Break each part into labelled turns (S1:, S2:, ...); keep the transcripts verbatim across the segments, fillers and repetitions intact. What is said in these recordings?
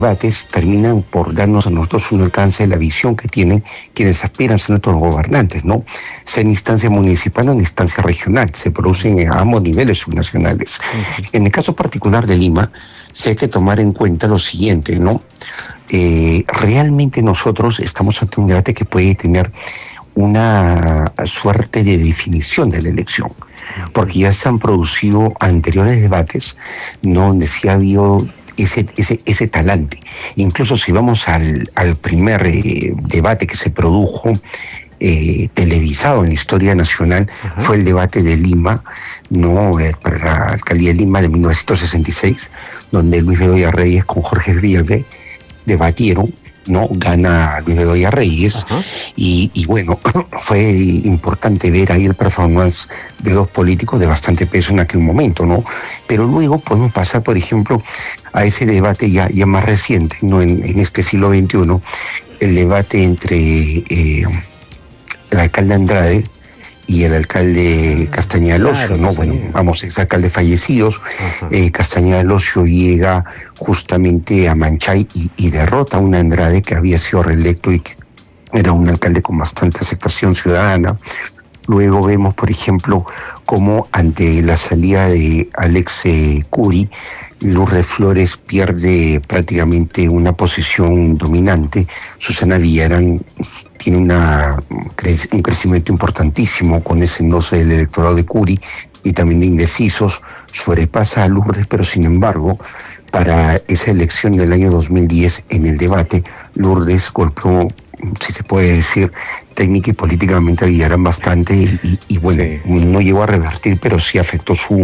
S1: debates terminan por darnos a nosotros un alcance de la visión que tienen quienes aspiran a ser nuestros gobernantes, ¿no? Sea en instancia municipal o en instancia regional, se producen a ambos niveles subnacionales. Uh-huh. En el caso particular de Lima, sí hay que tomar en cuenta lo siguiente, ¿no? Eh, realmente nosotros estamos ante un debate que puede tener una suerte de definición de la elección, porque ya se han producido anteriores debates, ¿no?, donde sí ha habido ese, ese, ese talante. Incluso si vamos al, al primer eh, debate que se produjo eh, televisado en la historia nacional, uh-huh. fue el debate de Lima, no eh, para la alcaldía de Lima de mil novecientos sesenta y seis, donde Luis Bedoya Reyes con Jorge Rielve debatieron, ¿no? Gana Luis Bedoya Reyes, uh-huh. y, y bueno, fue importante ver ahí el performance de dos políticos de bastante peso en aquel momento, ¿no? Pero luego podemos pasar, por ejemplo, a ese debate ya, ya más reciente, ¿no? En, en este siglo veintiuno, el debate entre eh, el alcalde Andrade y el alcalde Castañeda del Ocio, claro, ¿no? Bueno, vamos, ex alcaldes fallecidos. Eh, Castañeda del Ocio llega justamente a Manchay y, y derrota a un Andrade que había sido reelecto y que era un alcalde con bastante aceptación ciudadana. Luego vemos, por ejemplo, cómo ante la salida de Alex eh, Curi, Lourdes Flores pierde prácticamente una posición dominante. Susana Villarán tiene una, un crecimiento importantísimo con ese endoso del electorado de Curi y también de indecisos. Sobrepasa a Lourdes, pero sin embargo, para esa elección del año dos mil diez, en el debate, Lourdes golpeó, si se puede decir, técnica y políticamente a Villarán bastante y, y, y bueno, sí. no llegó a revertir, pero sí afectó su,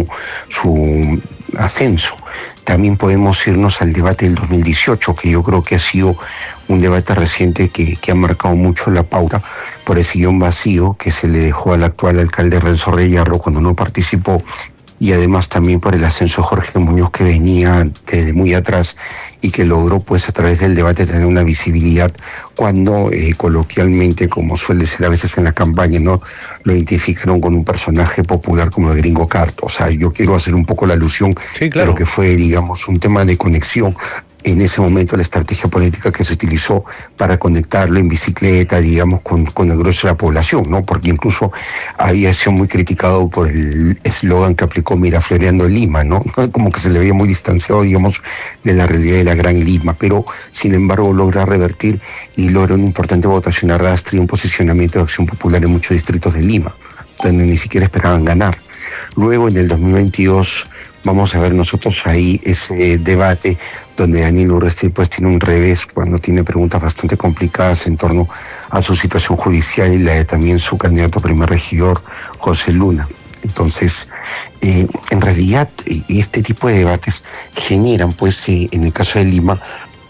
S1: su ascenso. También podemos irnos al debate del dos mil dieciocho, que yo creo que ha sido un debate reciente que, que ha marcado mucho la pauta por el sillón vacío que se le dejó al actual alcalde Renzo Reyarro cuando no participó, y además también por el ascenso de Jorge Muñoz, que venía desde muy atrás y que logró pues a través del debate tener una visibilidad cuando eh, coloquialmente, como suele ser a veces en la campaña, ¿no?, lo identificaron con un personaje popular como el Gringo Carto. O sea, yo quiero hacer un poco la alusión, sí, claro, de lo que fue, digamos, un tema de conexión en ese momento, la estrategia política que se utilizó para conectarlo en bicicleta, digamos, con, con el grueso de la población, ¿no? Porque incluso había sido muy criticado por el eslogan que aplicó Mirafloriano en Lima, ¿no? Como que se le veía muy distanciado, digamos, de la realidad de la Gran Lima, pero sin embargo logra revertir y logra una importante votación arrastre y un posicionamiento de acción popular en muchos distritos de Lima, donde ni siquiera esperaban ganar. Luego, en el dos mil veintidós, vamos a ver nosotros ahí ese debate donde Daniel Urresti pues tiene un revés cuando tiene preguntas bastante complicadas en torno a su situación judicial y la de también su candidato a primer regidor, José Luna. Entonces, eh, en realidad, este tipo de debates generan, pues, eh, en el caso de Lima,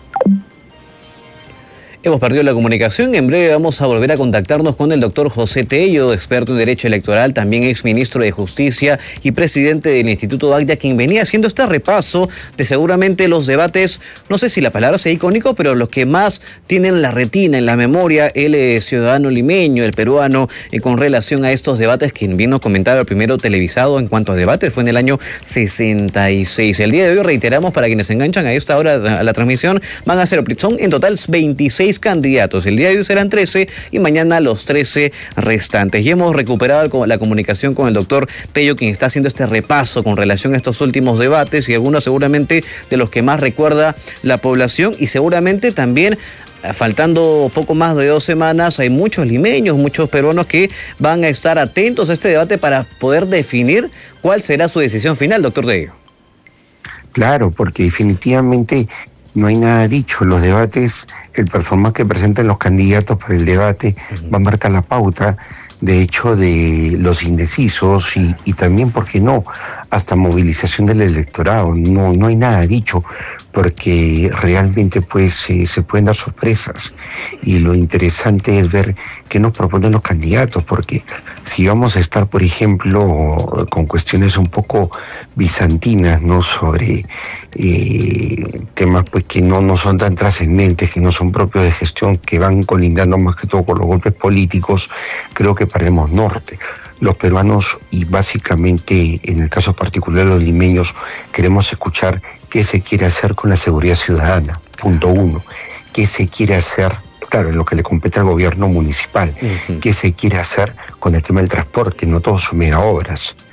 S2: Hemos perdido la comunicación. En breve vamos a volver a contactarnos con el doctor José Tello, experto en Derecho Electoral, también exministro de Justicia y presidente del Instituto Agdia, quien venía haciendo este repaso de seguramente los debates, no sé si la palabra sea icónico, pero los que más tienen la retina, en la memoria, el eh, ciudadano limeño, el peruano, eh, con relación a estos debates, quien bien nos comentaba el primero televisado en cuanto a debates fue en el año sesenta y seis. El día de hoy, reiteramos, para quienes se enganchan a esta hora a la transmisión, van a ser, son en total veintiséis candidatos. El día de hoy serán trece y mañana los trece restantes. Y hemos recuperado la comunicación con el doctor Tello, quien está haciendo este repaso con relación a estos últimos debates y algunos seguramente de los que más recuerda la población, y seguramente también, faltando poco más de dos semanas, hay muchos limeños, muchos peruanos que van a estar atentos a este debate para poder definir cuál será su decisión final, doctor Tello.
S1: Claro, porque definitivamente no hay nada dicho. Los debates, el performance que presentan los candidatos para el debate uh-huh. va a marcar la pauta, de hecho, de los indecisos y, y también, ¿por qué no?, hasta movilización del electorado. No, no hay nada dicho, porque realmente pues eh, se pueden dar sorpresas, y lo interesante es ver qué nos proponen los candidatos, porque si vamos a estar, por ejemplo, con cuestiones un poco bizantinas, ¿no?, sobre eh, temas pues que no, no son tan trascendentes, que no son propios de gestión, que van colindando más que todo con los golpes políticos, creo que perdemos norte. Los peruanos, y básicamente en el caso particular los limeños, queremos escuchar ¿Qué se quiere hacer con la seguridad ciudadana? Punto uno. ¿Qué se quiere hacer, claro, en lo que le compete al gobierno municipal? Uh-huh. ¿Qué se quiere hacer con el tema del transporte? No todos son mega obras.